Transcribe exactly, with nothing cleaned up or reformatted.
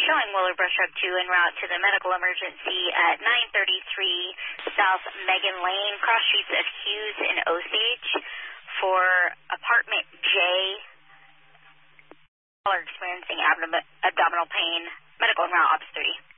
showing Willowbrush Truck two en route to the medical emergency at nine thirty-three South Megan Lane, cross streets of Hughes and Osage for apartment J. Caller experiencing abdomen, abdominal pain, medical en route, Ops three.